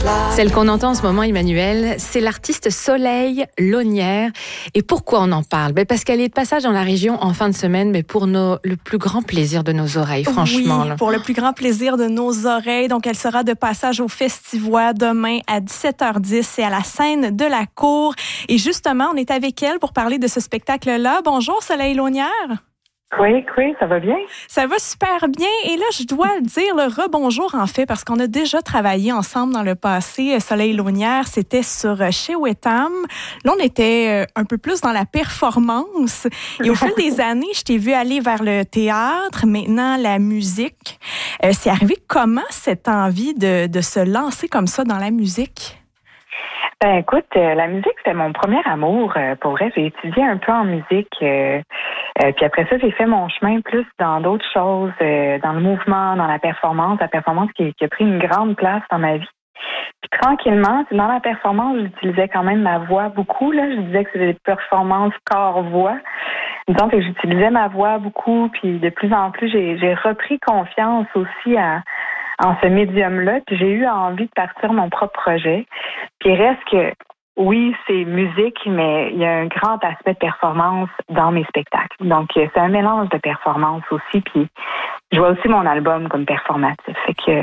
Celle qu'on entend en ce moment, Emmanuel, c'est l'artiste Soleil Launière. Et pourquoi on en parle? Parce qu'elle est de passage dans la région en fin de semaine, mais pour le plus grand plaisir de nos oreilles, franchement. Oui, pour le plus grand plaisir de nos oreilles. Donc, elle sera de passage au Festivois demain à 17h10. C'est à la scène de la Cour. Et justement, on est avec elle pour parler de ce spectacle-là. Bonjour, Soleil Launière. Oui, ça va bien? Ça va super bien. Et là, je dois dire le rebonjour, en fait, parce qu'on a déjà travaillé ensemble dans le passé. Soleil Launière, c'était sur Chez Wetham. Là, on était un peu plus dans la performance. Et au fil des années, je t'ai vu aller vers le théâtre, maintenant la musique. C'est arrivé comment cette envie de se lancer comme ça dans la musique? Ben écoute, la musique, c'était mon premier amour. Pour vrai, j'ai étudié un peu en musique. Puis après ça, j'ai fait mon chemin plus dans d'autres choses, dans le mouvement, dans la performance qui a pris une grande place dans ma vie. Puis tranquillement, dans la performance, j'utilisais quand même ma voix beaucoup. Là, je disais que c'était des performances corps-voix. Donc, j'utilisais ma voix beaucoup. Puis de plus en plus, j'ai repris confiance aussi en ce médium-là. Puis j'ai eu envie de partir mon propre projet. Puis il reste que, oui, c'est musique, mais il y a un grand aspect de performance dans mes spectacles. Donc, c'est un mélange de performance aussi. Puis je vois aussi mon album comme performatif. Fait que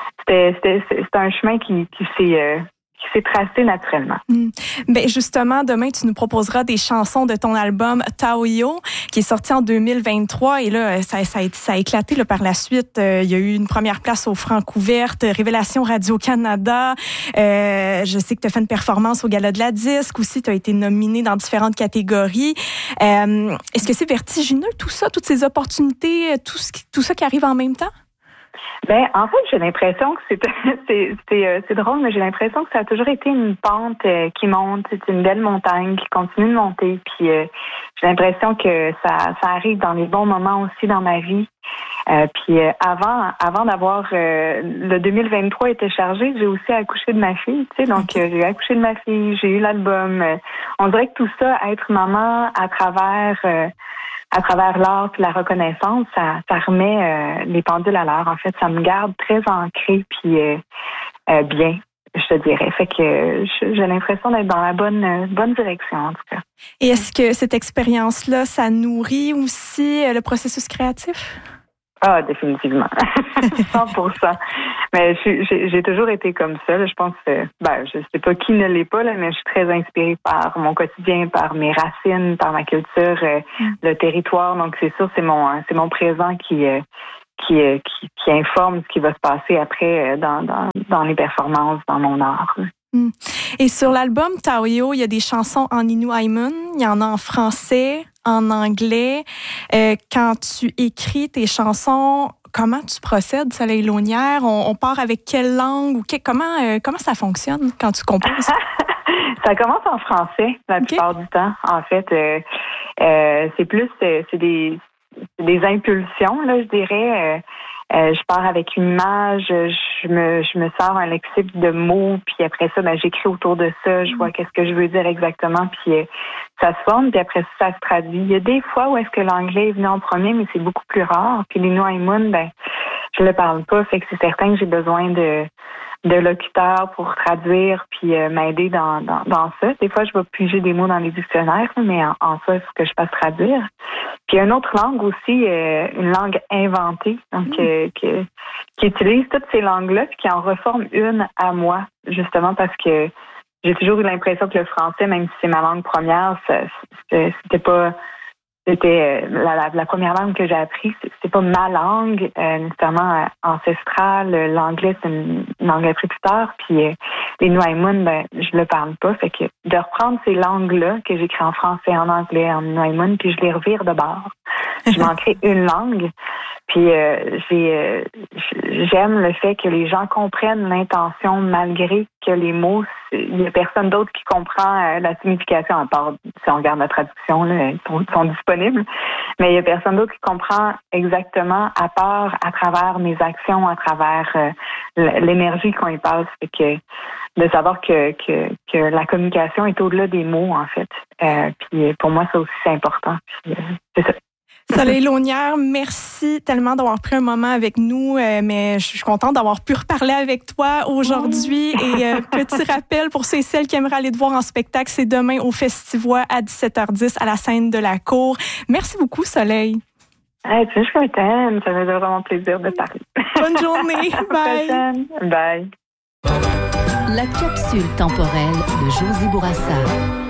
c'est un chemin qui s'est tracé naturellement. Ben justement, demain, tu nous proposeras des chansons de ton album Taoyo, qui est sorti en 2023. Et là, ça a éclaté là, par la suite. Il y a eu une première place au Francouverte, Révélation Radio-Canada. Je sais que tu as fait une performance au Gala de la Disque aussi. Tu as été nominé dans différentes catégories. Est-ce que c'est vertigineux, tout ça, toutes ces opportunités, tout ça qui arrive en même temps? Ben, en fait, j'ai l'impression que c'est drôle, mais j'ai l'impression que ça a toujours été une pente qui monte. C'est une belle montagne qui continue de monter. Puis j'ai l'impression que ça arrive dans les bons moments aussi dans ma vie. Puis avant d'avoir le 2023 était chargé, j'ai aussi accouché de ma fille. Tu sais, donc j'ai accouché de ma fille, j'ai eu l'album. On dirait que tout ça, être maman à travers l'art et la reconnaissance, ça remet les pendules à l'heure. En fait, ça me garde très ancrée puis bien, je te dirais. Fait que j'ai l'impression d'être dans la bonne direction, en tout cas. Et est-ce que cette expérience-là, ça nourrit aussi le processus créatif? Ah, définitivement. 100%. Mais j'ai toujours été comme ça. Là. Je pense que, je sais pas qui ne l'est pas, là, mais je suis très inspirée par mon quotidien, par mes racines, par ma culture, le territoire. Donc, c'est sûr, c'est mon présent qui informe ce qui va se passer après dans les performances, dans mon art. Et sur l'album Taoyo, il y a des chansons en Inuaimun, il y en a en français, en anglais. Quand tu écris tes chansons, comment tu procèdes, Soleil Launière? On part avec quelle langue ou comment ça fonctionne quand tu composes? Ça commence en français la plupart du temps. En fait, c'est plus c'est des impulsions, là, je dirais. Je pars avec une image, je me sors un lexique de mots, puis après ça, j'écris autour de ça, je vois qu'est-ce que je veux dire exactement, puis ça se forme, puis après ça se traduit. Il y a des fois où est-ce que l'anglais est venu en premier, mais c'est beaucoup plus rare. Puis l'Inuaimun, je le parle pas, fait que c'est certain que j'ai besoin de locuteurs pour traduire puis m'aider dans ça. Des fois, je vais piger des mots dans les dictionnaires, mais en ça, il faut que je fasse traduire. Puis une autre langue aussi, une langue inventée, donc qui utilise toutes ces langues-là puis qui en reforme une à moi, justement parce que j'ai toujours eu l'impression que le français, même si c'est ma langue première, c'était pas... C'était la première langue que j'ai apprise. C'est pas ma langue nécessairement ancestrale. L'anglais, c'est une langue apprise plus tard. Puis l'Inuaimun, je le parle pas. Fait que de reprendre ces langues-là que j'écris en français, en anglais, en Inuaimun, puis je les revire de bord. Je m'en crée une langue. Puis j'aime le fait que les gens comprennent l'intention malgré que les mots, il y a personne d'autre qui comprend la signification, à part si on regarde la traduction, là, ils sont disponibles. Mais il y a personne d'autre qui comprend exactement à part à travers mes actions, à travers l'énergie qu'on y passe. Fait que de savoir que la communication est au-delà des mots, en fait. Puis pour moi, ça aussi, c'est important. Puis, c'est ça. Soleil Launière, merci tellement d'avoir pris un moment avec nous, mais je suis contente d'avoir pu reparler avec toi aujourd'hui. Et petit rappel pour ceux et celles qui aimeraient aller te voir en spectacle, c'est demain au Festivois à 17h10 à la scène de la Cour. Merci beaucoup, Soleil. Hey, tu sais, je suis contente. Ça me fait vraiment plaisir de parler. Bonne journée. Bye. Bye. La capsule temporelle de Josée Bourassa.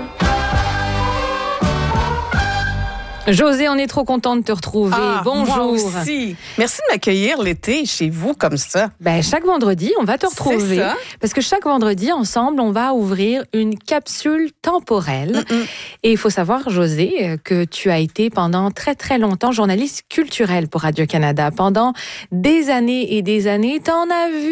Josée, on est trop contente de te retrouver. Bonjour. Moi aussi. Merci de m'accueillir l'été chez vous comme ça. Chaque vendredi, on va te retrouver. C'est ça. Parce que chaque vendredi, ensemble, on va ouvrir une capsule temporelle. Et il faut savoir, Josée, que tu as été pendant très, très longtemps journaliste culturelle pour Radio-Canada. Pendant des années et des années, t'en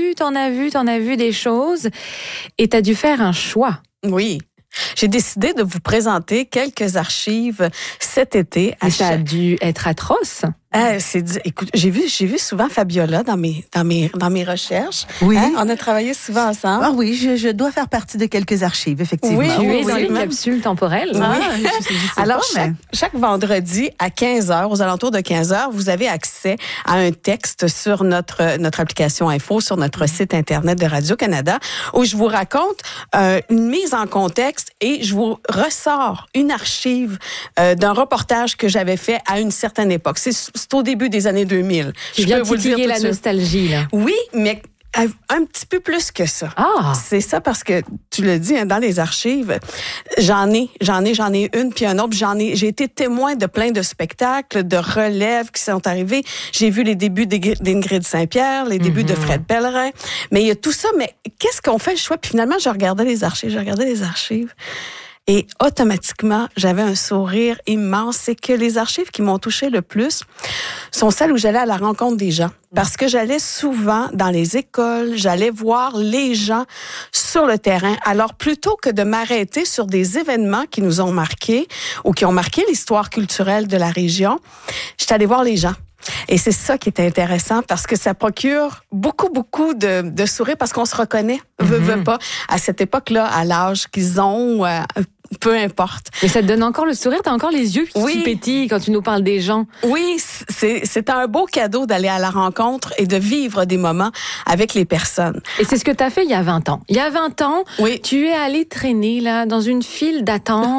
as vu des choses. Et t'as dû faire un choix. Oui. J'ai décidé de vous présenter quelques archives cet été. Ça a dû être atroce. Écoute, j'ai vu souvent Fabiola dans mes recherches. Oui. On a travaillé souvent ensemble. Ah oui, je dois faire partie de quelques archives, effectivement. Oui, Tu es dans oui. les capsules temporelles. Alors, chaque vendredi à 15h, aux alentours de 15h, vous avez accès à un texte sur notre application Info, sur notre site Internet de Radio-Canada, où je vous raconte une mise en contexte et je vous ressors une archive d'un reportage que j'avais fait à une certaine époque. C'est au début des années 2000. Tu viens titiller la nostalgie, là. Oui, mais un petit peu plus que ça. C'est ça parce que, tu le dis, dans les archives, j'en ai une puis un autre. J'ai été témoin de plein de spectacles, de relèves qui sont arrivés. J'ai vu les débuts d'Ingrid Saint-Pierre, les débuts de Fred Pellerin. Mais il y a tout ça. Mais qu'est-ce qu'on fait le choix? Puis finalement, je regardais les archives. Et automatiquement, j'avais un sourire immense. C'est que les archives qui m'ont touché le plus sont celles où j'allais à la rencontre des gens. Parce que j'allais souvent dans les écoles, j'allais voir les gens sur le terrain. Alors, plutôt que de m'arrêter sur des événements qui nous ont marqués ou qui ont marqué l'histoire culturelle de la région, j'étais allée voir les gens. Et c'est ça qui est intéressant parce que ça procure beaucoup de sourires parce qu'on se reconnaît, veut pas, à cette époque-là, à l'âge qu'ils ont, peu importe. Mais ça te donne encore le sourire, t'as encore les yeux qui pétillent quand tu nous parles des gens. Oui, c'est un beau cadeau d'aller à la rencontre et de vivre des moments avec les personnes. Et c'est ce que t'as fait il y a 20 ans. Il y a 20 ans, tu es allé traîner là dans une file d'attente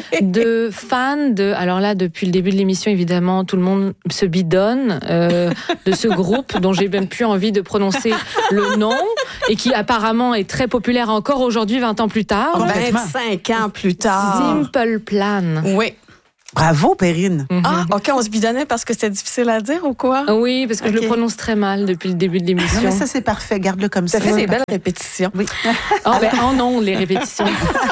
de fans de... Alors là, depuis le début de l'émission, évidemment, tout le monde se bidonne de ce groupe dont j'ai même plus envie de prononcer le nom et qui apparemment est très populaire encore aujourd'hui, 20 ans plus tard. 25 ans plus tard. Simple Plan. Oui. Bravo, Perrine. OK, on se bidonnait parce que c'était difficile à dire ou quoi? Oui, parce que je le prononce très mal depuis le début de l'émission. Non, mais ça, c'est parfait. Garde-le comme ça. Ça fait des belles répétitions. Oui. Non, les répétitions.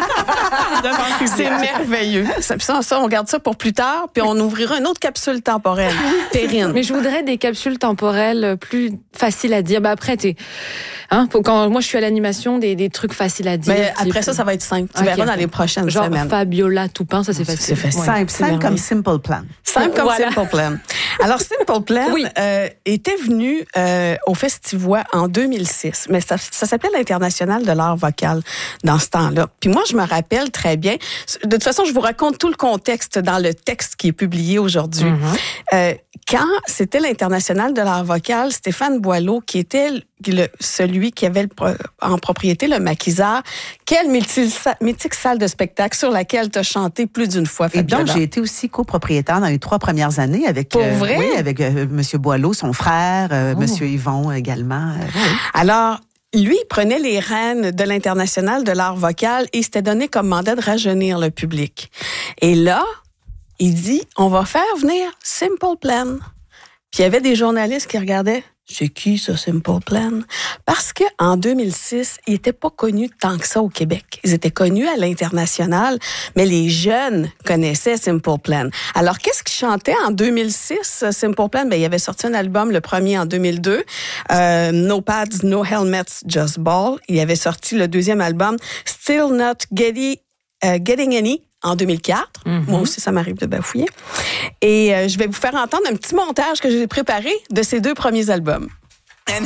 C'est merveilleux. Ça, on garde ça pour plus tard, puis on ouvrira une autre capsule temporelle. Perrine. Mais je voudrais des capsules temporelles plus faciles à dire. Après, quand moi je suis à l'animation, des trucs faciles à dire. Mais après ça va être simple. Tu verras dans les prochaines semaines. Genre Fabiola Toupin, ça c'est facile. C'est facile. Simple comme Simple Plan. Simple comme Simple Plan. Alors, Simple Plan était venu au Festivois en 2006, mais ça s'appelait l'International de l'art vocal dans ce temps-là. Puis moi, je me rappelle très bien. De toute façon, je vous raconte tout le contexte dans le texte qui est publié aujourd'hui. Quand c'était l'International de l'art vocal, Stéphane Boileau, qui était celui qui avait en propriété le Maquisard, quelle mythique salle de spectacle sur laquelle tu as chanté plus d'une fois, Fabiola. Et donc, j'ai été aussi copropriétaire dans les 3 premières années avec... Pour vrai? Oui, avec M. Boileau, son frère, M. Yvon également. Alors, lui, il prenait les rênes de l'International de l'art vocal et il s'était donné comme mandat de rajeunir le public. Et là, il dit, on va faire venir Simple Plan. Puis il y avait des journalistes qui regardaient. C'est qui ça, Simple Plan? Parce que en 2006, ils n'étaient pas connus tant que ça au Québec. Ils étaient connus à l'international, mais les jeunes connaissaient Simple Plan. Alors, qu'est-ce qu'ils chantaient en 2006, Simple Plan? Il avait sorti un album, le premier en 2002, No Pads, No Helmets, Just Ball. Il avait sorti le deuxième album, Still Not Getting Any, en 2004. Moi aussi, ça m'arrive de bafouiller. Et je vais vous faire entendre un petit montage que j'ai préparé de ces 2 premiers albums.